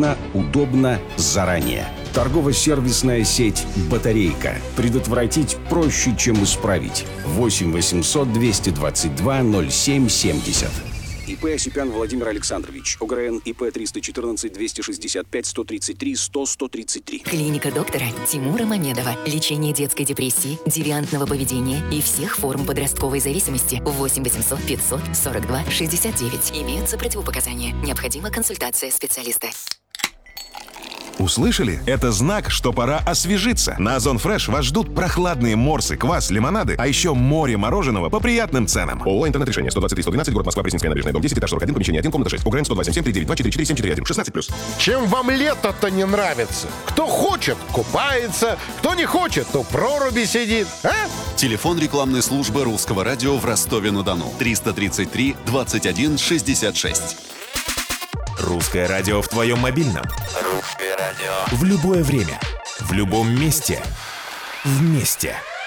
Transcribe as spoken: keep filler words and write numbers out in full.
бесплатно, удобно, заранее. Торгово-сервисная сеть «Батарейка». Предотвратить проще, чем исправить. восемь восемьсот двести двадцать два ноль семь семьдесят. ИП Осипян Владимир Александрович. ОГРН ИП триста четырнадцать двести шестьдесят пять сто тридцать три сто сто тридцать три. Клиника доктора Тимура Мамедова. Лечение детской депрессии, девиантного поведения и всех форм подростковой зависимости. восемь восемьсот пятьсот сорок два шестьдесят девять. Имеются противопоказания. Необходима консультация специалиста. Услышали? Это знак, что пора освежиться. На Озон Фреш вас ждут прохладные морсы, квас, лимонады, а еще море мороженого по приятным ценам. ООО «Интернет-решение». сто двадцать три сто двенадцать, город Москва, Пресненская набережная, дом десять, этаж сорок один, помещение один, комната шесть. ОГРН сто два семь семь три девять два четыре четыре семь четыре один. шестнадцать плюс. Чем вам лето-то не нравится? Кто хочет, купается, кто не хочет, то в проруби сидит. А? Телефон рекламной службы Русского радио в Ростове-на-Дону. триста тридцать три двадцать один шестьдесят шесть. Русское радио в твоем мобильном. Русское радио. В любое время. В любом месте. Вместе.